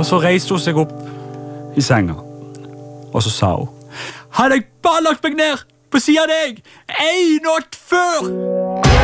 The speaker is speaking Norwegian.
Og så reiste hun seg opp i senga, og så sa hun: hadde jeg bare lagt meg ned på siden av deg 1 natt før,